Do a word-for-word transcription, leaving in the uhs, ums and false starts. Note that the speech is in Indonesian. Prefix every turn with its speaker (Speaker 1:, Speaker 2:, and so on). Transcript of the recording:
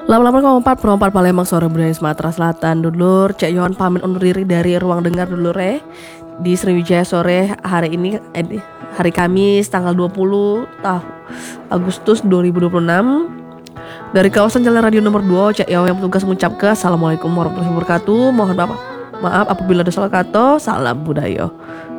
Speaker 1: Lama-lama kompat perompat Palembang sore budaya Sumatera Selatan dulur. Cek Yohan pamit undur diri dari ruang dengar dulur eh di Sriwijaya sore hari ini eh, hari Kamis tanggal dua puluh tahun Agustus dua ribu dua puluh enam. Dari kawasan Jalan Radio nomor dua, Cek Yohan yang bertugas mengucapkan Assalamualaikum warahmatullahi wabarakatuh. Mohon maaf, maaf apabila ada salah kata. Salam budaya.